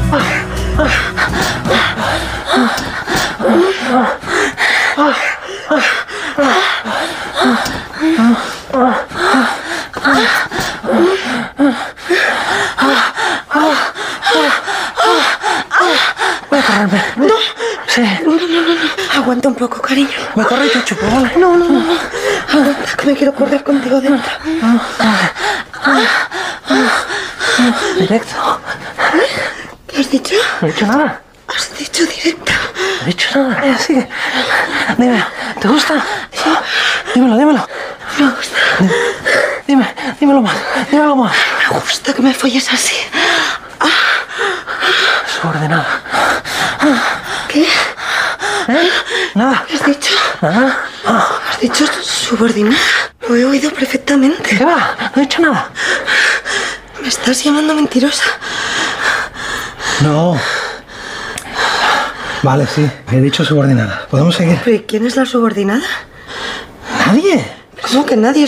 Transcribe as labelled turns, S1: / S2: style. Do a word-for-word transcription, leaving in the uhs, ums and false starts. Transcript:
S1: Voy a correrme.
S2: No.
S1: Sí.
S2: No, no, no, no. Aguanta un poco, cariño.
S1: Me corro y te chupo, ¿vale?
S2: No, no, no, no. Aguanta, que me quiero correr contigo dentro.
S1: Directo.
S2: ¿Qué has dicho?
S1: No he dicho nada.
S2: Has dicho directo.
S1: No he dicho nada. Eh, sigue. Dime, ¿te gusta?
S2: Sí.
S1: Dímelo, dímelo.
S2: Me gusta.
S1: Dime, dímelo más. Dímelo más.
S2: Me gusta que me folles así.
S1: Subordinada.
S2: ¿Qué?
S1: ¿Eh? Nada.
S2: ¿Qué has dicho?
S1: Nada.
S2: Has dicho subordinada. Lo he oído perfectamente.
S1: ¿Qué va? No he dicho nada.
S2: ¿Me estás llamando mentirosa?
S1: No. Vale, sí. He dicho subordinada. ¿Podemos seguir?
S2: ¿Pero y quién es la subordinada?
S1: Nadie.
S2: ¿Cómo que nadie?